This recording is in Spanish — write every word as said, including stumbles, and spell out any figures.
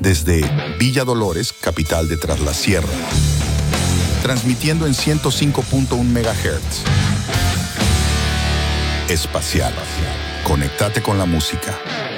desde Villa Dolores, capital de Tras la Sierra, transmitiendo en ciento cinco punto uno megahertz. Espacial. Conéctate con la música.